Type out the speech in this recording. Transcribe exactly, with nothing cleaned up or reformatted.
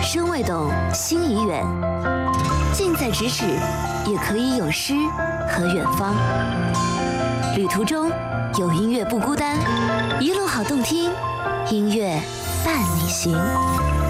身未动，心已远。近在咫尺，也可以有诗和远方。旅途中有音乐不孤单，一路好动听，音乐伴你行。